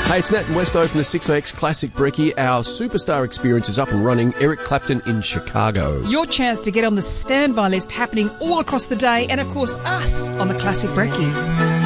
Hey, it's Nat and Westo from the 6X Classic Brekkie. Our superstar experience is up and running. Eric Clapton in Chicago. Your chance to get on the standby list happening all across the day, and of course us on the Classic Brekkie.